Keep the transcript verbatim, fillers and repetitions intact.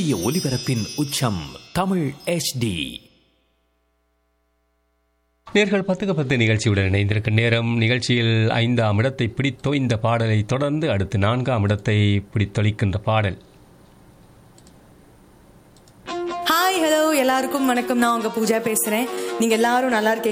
சூரிய ஒளிபரப்பின் உச்சம் Tamil H D. நேர்கள் பத்துக்கு பத்து நிகழ்ச்சியுடன் இணைந்திருக்கும் நேரம். நிகழ்ச்சியில் ஐந்தாம் இடத்தை பிடித்தொய்ந்த பாடலை தொடர்ந்து அடுத்து நான்காம் இடத்தை பிடித்தொழிக்கின்ற பாடல். ஹாய், ஹலோ, எல்லாருக்கும் வணக்கம். நான் உங்க பூஜா பேசுறேன். நீங்க எல்லாரும் நல்லா இருக்கீங்க.